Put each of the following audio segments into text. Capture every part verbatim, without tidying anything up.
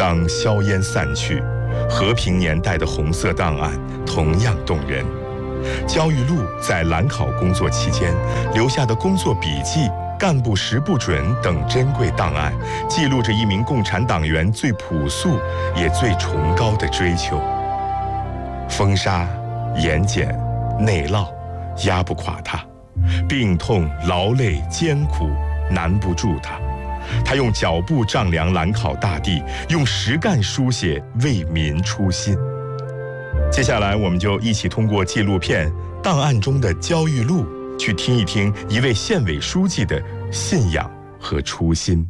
当硝烟散去，和平年代的红色档案同样动人。焦裕禄在兰考工作期间留下的工作笔记、干部识不准等珍贵档案，记录着一名共产党员最朴素也最崇高的追求。风沙、盐碱、内涝压不垮他，病痛、劳累、艰苦难不住他。他用脚步丈量兰考大地，用实干书写为民初心。接下来我们就一起通过纪录片《档案中的焦裕禄》去听一听一位县委书记的信仰和初心。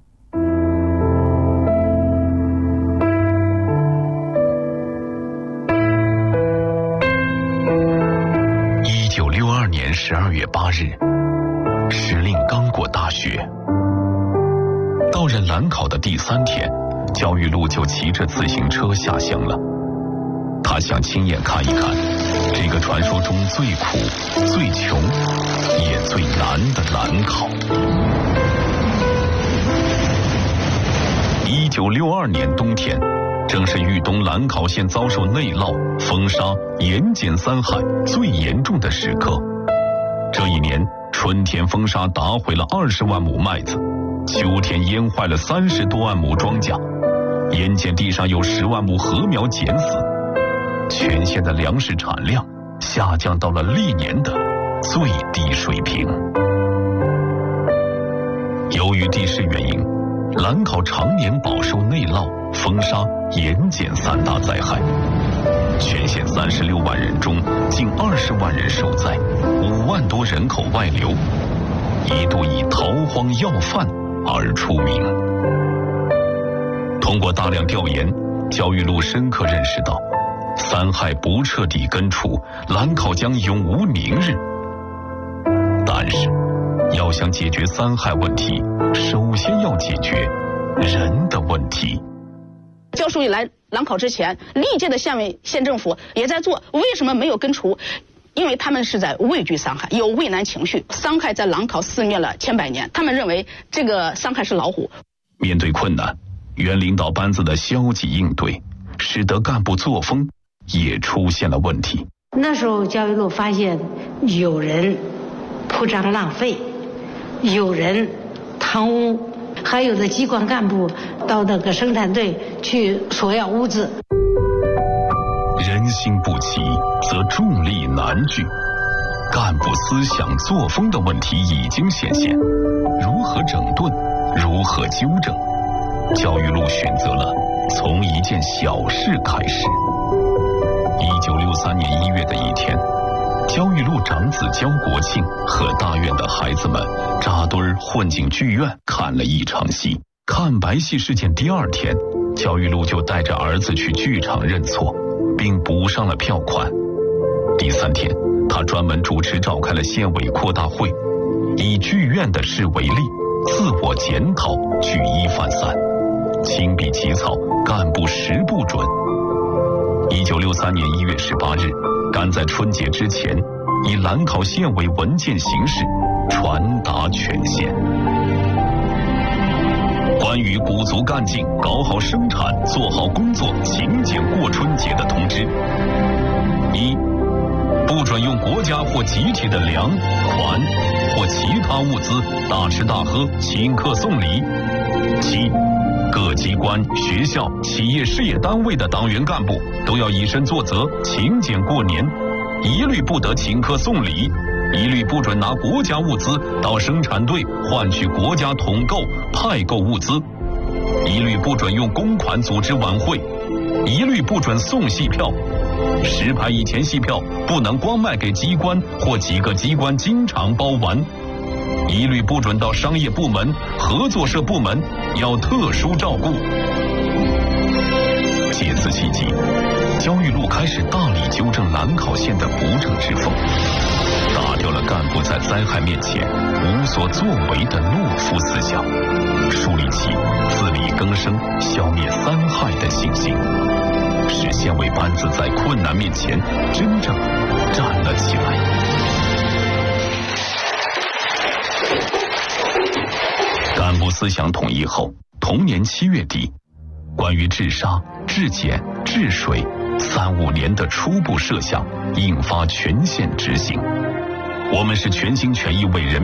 一九六二年十二月八日，时令刚过大雪。到任兰考的第三天，焦裕禄就骑着自行车下乡了。他想亲眼看一看这个传说中最苦、最穷也最难的兰考。一九六二年冬天，正是豫东兰考县遭受内涝、风沙、盐碱三害最严重的时刻。这一年，春天风沙打毁了二十万亩麦子，秋天淹坏了三十多万亩庄稼，盐碱地上有十万亩禾苗碱死。全县的粮食产量下降到了历年的最低水平。由于地势原因，兰考常年饱受内涝、风沙、盐碱三大灾害。全县三十六万人中，近二十万人受灾，五万多人口外流，一度以逃荒要饭而出名。通过大量调研，焦裕禄深刻认识到，三害不彻底根除，兰考将永无宁日。但是，要想解决三害问题，首先要解决人的问题。 焦书记来兰考之前，历届的县委县政府也在做，为什么没有根除？因为他们是在畏惧伤害，有畏难情绪。伤害在兰考肆虐了千百年，他们认为这个伤害是老虎。 面对困难，原领导班子的消极应对，使得干部作风也出现了问题。 那时候焦裕禄发现有人铺张浪费，有人贪污，还有的机关干部到那个生产队去索要物资。 人心不齐，则众力难聚。干部思想作风的问题已经显现，如何整顿，如何纠正？焦裕禄选择了从一件小事开始。一九六三年一月的一天，焦裕禄长子焦国庆和大院的孩子们扎堆儿混进剧院看了一场戏。看白戏事件第二天，焦裕禄就带着儿子去剧场认错，并补上了票款。第三天，他专门主持召开了县委扩大会，以剧院的事为例，自我检讨，举一反三，亲笔起草干部识不准。一九六三年一月十八日，赶在春节之前，以兰考县委文件形式传达全县。关于鼓足干劲、搞好生产、做好工作、勤俭过春节的通知：一、不准用国家或集体的粮、款或其他物资大吃大喝、请客送礼。七、各机关、学校、企业事业单位的党员干部都要以身作则，勤俭过年，一律不得请客送礼，一律不准拿国家物资到生产队换取国家统购、派购物资，一律不准用公款组织晚会，一律不准送戏票。十排以前戏票不能光卖给机关或几个机关经常包完，一律不准到商业部门、合作社部门，要特殊照顾。借此契机，焦裕禄开始大力纠正兰考县的不正之风，打掉了干部在灾害面前无所作为的懦夫思想，树立起自力更生、消灭三害的信心，使县委班子在困难面前真正站了起来。干部思想统一后，同年七月底， 关于治沙、治碱、治水三五年的初步设想，印发全县执行。我们是全心全意为人